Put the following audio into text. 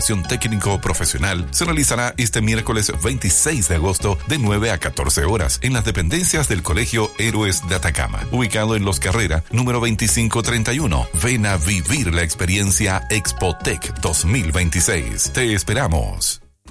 capacitación técnico-profesional se realizará este miércoles 26 de agosto de 9 a 14 horas en las dependencias del Colegio Héroes de Atacama, ubicado en Los Carrera, número 2531. Ven a vivir la experiencia Expotec 2026. Te esperamos.